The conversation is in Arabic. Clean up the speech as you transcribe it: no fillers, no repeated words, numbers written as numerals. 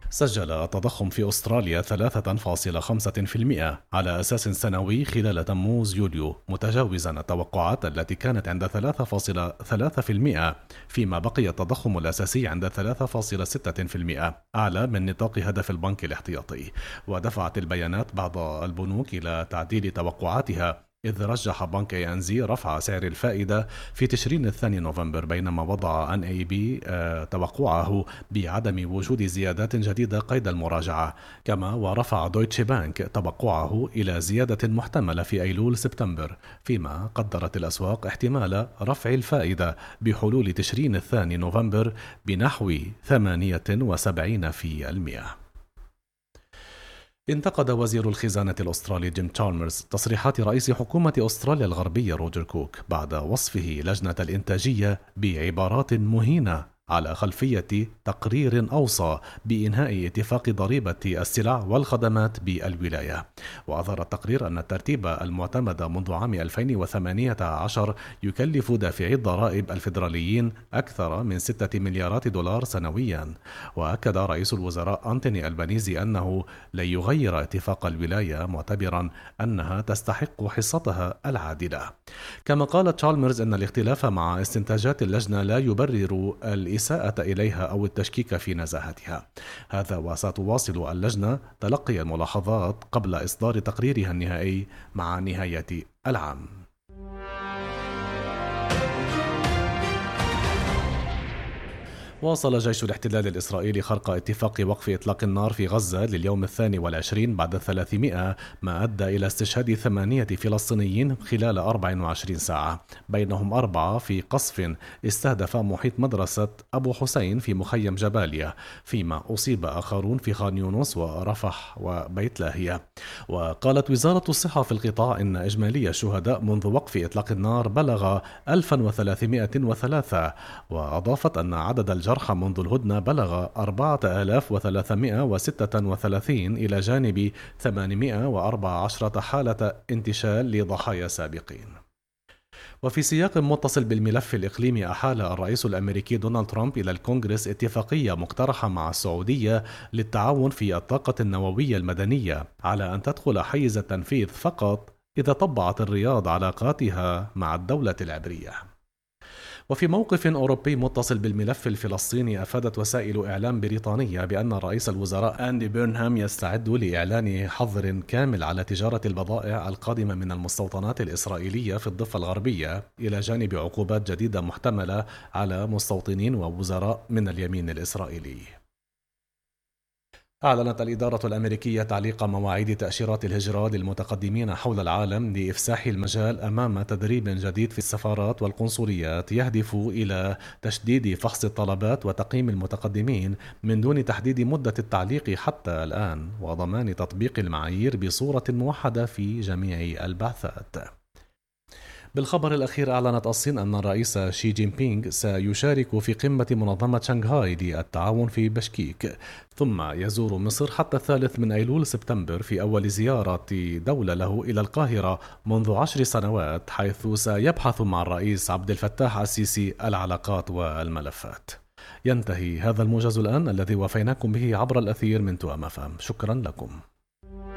سجل التضخم في أستراليا 3.5% على أساس سنوي خلال تموز-يوليو، متجاوزا التوقعات التي كانت عند 3.3%، فيما بقي التضخم الأساسي عند 3.6%، أعلى من نطاق هدف البنك الاحتياطي. ودفعت البيانات بعض البنوك إلى تعديل توقعاتها، إذ رجح بنك ANZ رفع سعر الفائدة في تشرين الثاني نوفمبر، بينما وضع NAB توقعه بعدم وجود زيادات جديدة قيد المراجعة. كما ورفع دويتشي بانك توقعه إلى زيادة محتملة في أيلول-سبتمبر، فيما قدرت الأسواق احتمال رفع الفائدة بحلول تشرين الثاني نوفمبر بنحو 78%. انتقد وزير الخزانة الأسترالي جيم تشالمرز تصريحات رئيس حكومة أستراليا الغربية روجر كوك بعد وصفه لجنة الإنتاجية بعبارات مهينة على خلفية تقرير أوصى بإنهاء اتفاق ضريبة السلع والخدمات بالولاية. وأظهر التقرير أن الترتيب المعتمد منذ عام 2018 يكلف دافعي الضرائب الفيدراليين أكثر من 6 مليارات دولار سنويا. وأكد رئيس الوزراء أنتوني ألبانيزي أنه لن يغير اتفاق الولاية، معتبرا أنها تستحق حصتها العادلة. كما قال تشالمرز أن الاختلاف مع استنتاجات اللجنة لا يبرر الإساءة إليها أو التشكيك في نزاهتها. هذا وستواصل اللجنة تلقي الملاحظات قبل إصدار تقريرها النهائي مع نهاية العام. واصل جيش الاحتلال الإسرائيلي خرق اتفاق وقف إطلاق النار في غزة لليوم 22 بعد 300، ما أدى إلى استشهاد 8 فلسطينيين خلال 24 ساعة، بينهم 4 في قصف استهدف محيط مدرسة أبو حسين في مخيم جباليا، فيما أصيب آخرون في خان يونس ورفح وبيت لاهية. وقالت وزارة الصحة في القطاع إن إجمالي الشهداء منذ وقف إطلاق النار بلغ 1303، وأضافت أن عدد الجرحى منذ الهدنة بلغ 4336 إلى جانب 814 حالة انتشال لضحايا سابقين. وفي سياق متصل بالملف الإقليمي، أحال الرئيس الأمريكي دونالد ترامب إلى الكونغرس اتفاقية مقترحة مع السعودية للتعاون في الطاقة النووية المدنية على أن تدخل حيز التنفيذ فقط إذا طبعت الرياض علاقاتها مع الدولة العبرية. وفي موقف أوروبي متصل بالملف الفلسطيني، أفادت وسائل إعلام بريطانية بأن رئيس الوزراء أندي بيرنهام يستعد لإعلان حظر كامل على تجارة البضائع القادمة من المستوطنات الإسرائيلية في الضفة الغربية، إلى جانب عقوبات جديدة محتملة على مستوطنين ووزراء من اليمين الإسرائيلي. أعلنت الإدارة الأمريكية تعليق مواعيد تأشيرات الهجرة للمتقدمين حول العالم لإفساح المجال أمام تدريب جديد في السفارات والقنصليات يهدف إلى تشديد فحص الطلبات وتقييم المتقدمين من دون تحديد مدة التعليق حتى الآن، وضمان تطبيق المعايير بصورة موحدة في جميع البعثات. بالخبر الأخير، أعلنت الصين أن الرئيس شي جين بينغ سيشارك في قمة منظمة شنغهاي للتعاون في بشكيك، ثم يزور مصر حتى 3 من أيلول-سبتمبر في أول زيارة دولة له إلى القاهرة منذ 10 سنوات، حيث سيبحث مع الرئيس عبد الفتاح السيسي العلاقات والملفات. ينتهي هذا الموجز الآن الذي وفيناكم به عبر الأثير من توأم FM. شكرا لكم.